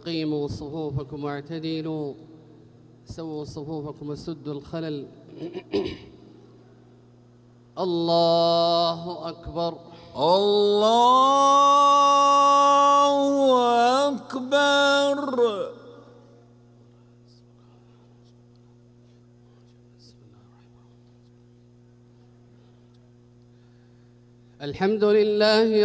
أقيموا صفوفكم واعتدلوا، سووا صفوفكم وسدوا الخلل. الله أكبر. الله أكبر. الحمد لله